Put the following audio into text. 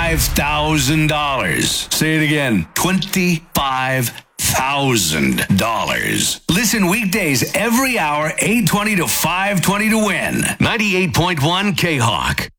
$25,000. Say it again. $25,000. Listen weekdays every hour, 8:20 to 5:20 to win. 98.1 K-Hawk.